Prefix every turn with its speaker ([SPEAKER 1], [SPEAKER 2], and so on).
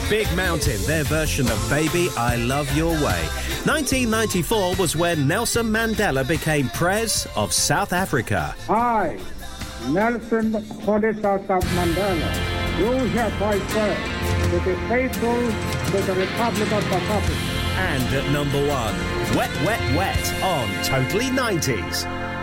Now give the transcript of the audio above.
[SPEAKER 1] Big Mountain, their version of Baby, I Love Your Way. 1994 was when Nelson Mandela became Pres of South Africa.
[SPEAKER 2] I, Nelson Rolihlahla Mandela, do hereby swear to be faithful to the Republic of South Africa.
[SPEAKER 1] And at number 1, Wet, Wet, Wet on Totally 90s.